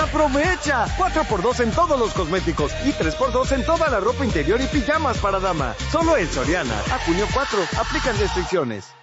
¡Aprovecha! 4x2 en todos los cosméticos y 3x2 en toda la ropa interior y pijamas para dama. Solo en Soriana. A junio 4. Aplican restricciones.